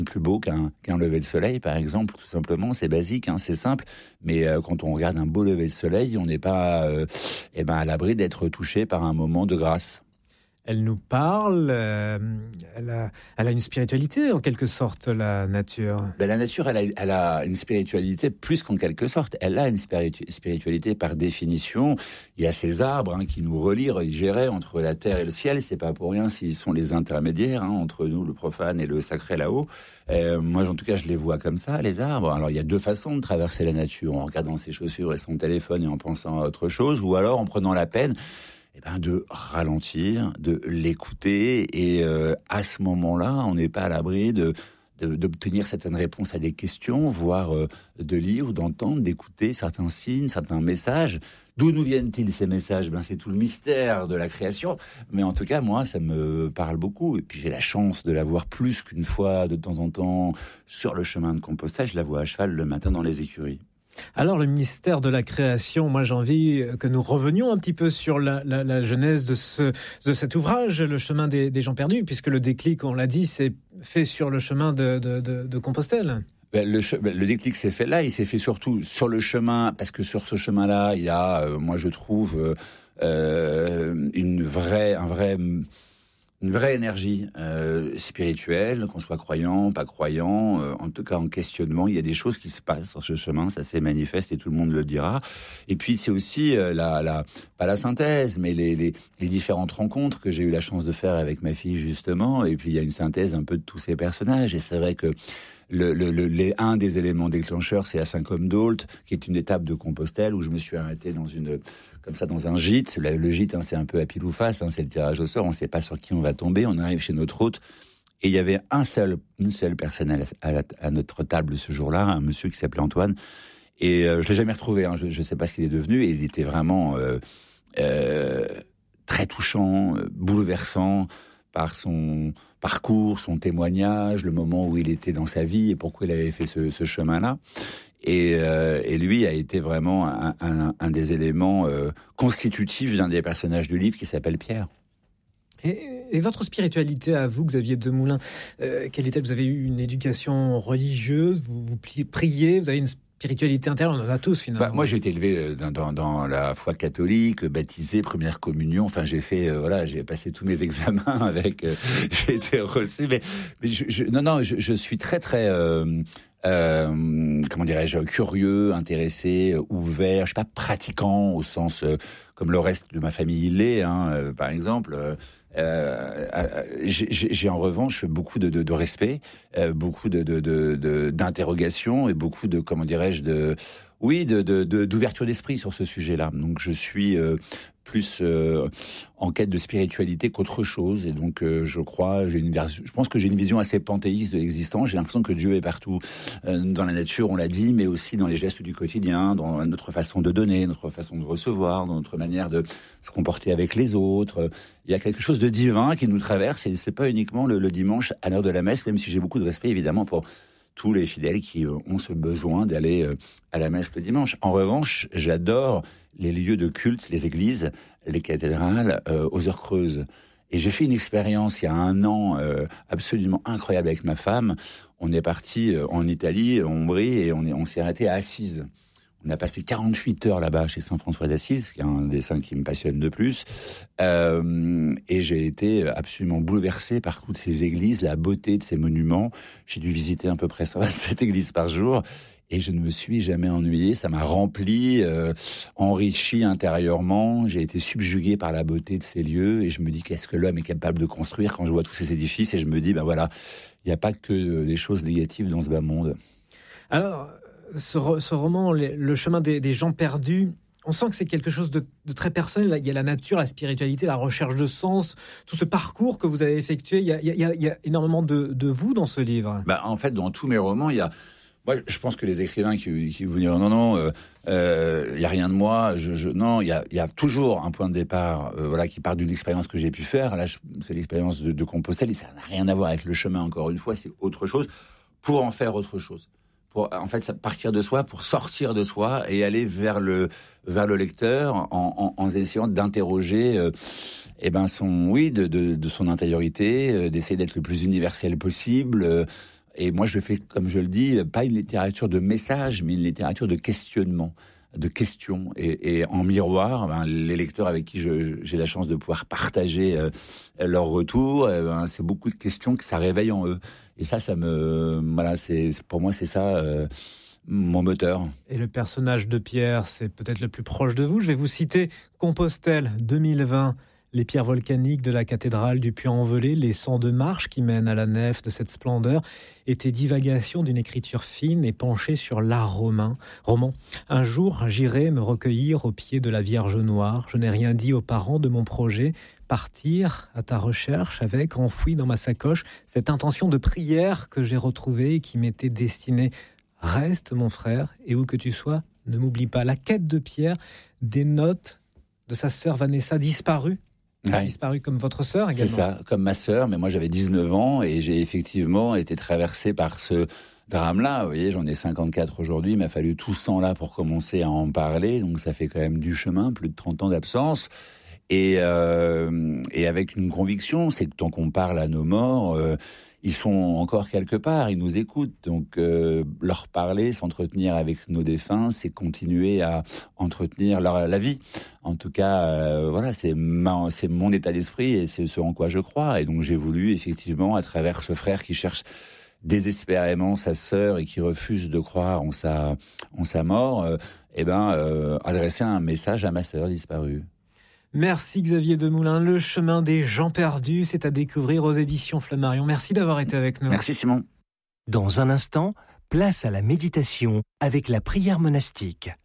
plus beau qu'un lever de soleil, par exemple, tout simplement. C'est basique, hein, c'est simple. Mais quand on regarde un beau lever de soleil, on n'est pas à l'abri d'être touché par un moment de grâce. Elle nous parle, elle a une spiritualité en quelque sorte, la nature. La nature, elle a une spiritualité plus qu'en quelque sorte. Elle a une spiritualité par définition. Il y a ces arbres qui nous relient, religéraient entre la terre et le ciel. C'est pas pour rien s'ils sont les intermédiaires entre nous, le profane, et le sacré là-haut. Moi, en tout cas, je les vois comme ça, les arbres. Alors, il y a deux façons de traverser la nature, en regardant ses chaussures et son téléphone et en pensant à autre chose, ou alors en prenant la peine de ralentir, de l'écouter, et à ce moment-là, on n'est pas à l'abri d'obtenir certaines réponses à des questions, voire de lire ou d'entendre, d'écouter certains signes, certains messages. D'où nous viennent-ils ces messages ? C'est tout le mystère de la création, mais en tout cas, moi, ça me parle beaucoup. Et puis j'ai la chance de la voir plus qu'une fois, de temps en temps, sur le chemin de Compostelle. Je la vois à cheval le matin dans les écuries. Alors, le mystère de la création, moi j'ai envie que nous revenions un petit peu sur la genèse de cet ouvrage, Le chemin des gens perdus, puisque le déclic, on l'a dit, c'est fait sur le chemin de Compostelle. Le déclic s'est fait là, il s'est fait surtout sur le chemin, parce que sur ce chemin-là, il y a, moi je trouve, une vraie énergie spirituelle, qu'on soit croyant, pas croyant, en tout cas en questionnement. Il y a des choses qui se passent sur ce chemin, ça s'est manifeste et tout le monde le dira. Et puis c'est aussi pas la synthèse, mais les différentes rencontres que j'ai eu la chance de faire avec ma fille justement. Et puis il y a une synthèse un peu de tous ces personnages. Et c'est vrai que un des éléments déclencheurs, c'est à Saint-Côme-d'Ault, qui est une étape de Compostelle où je me suis arrêté dans un gîte. Le gîte, c'est un peu à pile ou face, c'est le tirage au sort. On ne sait pas sur qui on va tomber. On arrive chez notre hôte et il y avait une seule personne à notre table ce jour-là, un monsieur qui s'appelait Antoine. Et je l'ai jamais retrouvé. Je ne sais pas ce qu'il est devenu. Et il était vraiment très touchant, bouleversant par son parcours, son témoignage, le moment où il était dans sa vie et pourquoi il avait fait ce chemin-là. Et lui a été vraiment un des éléments constitutifs d'un des personnages du livre qui s'appelle Pierre. Et votre spiritualité à vous, Xavier Demoulin, quelle était-elle ? Vous avez eu une éducation religieuse, vous priez, vous avez une spiritualité intérieure, on en a tous finalement. Moi j'ai été élevé dans la foi catholique, baptisé, première communion, j'ai passé tous mes examens avec, j'ai été reçu, mais je suis très comment dirais-je, curieux, intéressé, ouvert, je suis pas pratiquant au sens comme le reste de ma famille il l'est, par exemple. J'ai en revanche beaucoup de respect, beaucoup d'interrogation et beaucoup de, comment dirais-je, d'ouverture d'esprit sur ce sujet-là. Donc je suis plus en quête de spiritualité qu'autre chose, et donc je pense que j'ai une vision assez panthéiste de l'existence. J'ai l'impression que Dieu est partout, dans la nature, on l'a dit, mais aussi dans les gestes du quotidien, dans notre façon de donner, notre façon de recevoir, dans notre manière de se comporter avec les autres. Il y a quelque chose de divin qui nous traverse, et c'est pas uniquement le dimanche à l'heure de la messe, même si j'ai beaucoup de respect évidemment pour tous les fidèles qui ont ce besoin d'aller à la messe le dimanche. En revanche, j'adore les lieux de culte, les églises, les cathédrales, aux heures creuses. Et j'ai fait une expérience il y a 1 an absolument incroyable avec ma femme. On est parti en Italie, en Ombrie, et on s'est arrêté à Assise. On a passé 48 heures là-bas chez Saint François d'Assise, qui est un des saints qui me passionne de plus. Et j'ai été absolument bouleversé par toutes ces églises, la beauté de ces monuments. J'ai dû visiter à peu près 127 églises par jour. Et je ne me suis jamais ennuyé. Ça m'a rempli, enrichi intérieurement. J'ai été subjugué par la beauté de ces lieux. Et je me dis, qu'est-ce que l'homme est capable de construire quand je vois tous ces édifices. Et je me dis, il n'y a pas que des choses négatives dans ce bas monde. Alors, ce roman, Le chemin des gens perdus, on sent que c'est quelque chose de très personnel. Il y a la nature, la spiritualité, la recherche de sens, tout ce parcours que vous avez effectué. Il y a énormément de vous dans ce livre. En fait, dans tous mes romans, il y a... Moi, je pense que les écrivains qui vont dire il y a rien de moi. Non, il y a toujours un point de départ, qui part d'une expérience que j'ai pu faire. Là, c'est l'expérience de Compostelle, et ça n'a rien à voir avec le chemin. Encore une fois, c'est autre chose pour en faire autre chose. Pour en fait partir de soi, pour sortir de soi et aller vers le lecteur en essayant d'interroger de son intériorité, d'essayer d'être le plus universel possible. Et moi, je fais, comme je le dis, pas une littérature de messages, mais une littérature de questionnement, de questions. Et en miroir, les lecteurs avec qui j'ai la chance de pouvoir partager leur retour, c'est beaucoup de questions que ça réveille en eux. Et ça voilà, pour moi, c'est ça mon moteur. Et le personnage de Pierre, c'est peut-être le plus proche de vous. Je vais vous citer Compostelle 2020. Les pierres volcaniques de la cathédrale du Puy-en-Velay, les 102 marches qui mènent à la nef de cette splendeur, étaient divagations d'une écriture fine et penchée sur l'art roman. Un jour, j'irai me recueillir au pied de la Vierge Noire. Je n'ai rien dit aux parents de mon projet. Partir à ta recherche avec, enfoui dans ma sacoche, cette intention de prière que j'ai retrouvée et qui m'était destinée. Reste, mon frère, et où que tu sois, ne m'oublie pas. La quête de Pierre, des notes de sa sœur Vanessa disparue. Ouais. Disparu comme votre sœur également. C'est ça, comme ma sœur, mais moi j'avais 19 ans et j'ai effectivement été traversé par ce drame-là. Vous voyez, j'en ai 54 aujourd'hui, il m'a fallu tout ce temps-là pour commencer à en parler, donc ça fait quand même du chemin, plus de 30 ans d'absence. Et avec une conviction, c'est que tant qu'on parle à nos morts, ils sont encore quelque part, ils nous écoutent. Donc leur parler, s'entretenir avec nos défunts, c'est continuer à entretenir la vie. En tout cas, voilà, c'est mon état d'esprit et c'est ce en quoi je crois. Et donc j'ai voulu effectivement, à travers ce frère qui cherche désespérément sa sœur et qui refuse de croire en sa mort, adresser un message à ma sœur disparue. Merci Xavier Demoulin. Le chemin des gens perdus, c'est à découvrir aux éditions Flammarion. Merci d'avoir été avec nous. Merci Simon. Dans un instant, place à la méditation avec la prière monastique.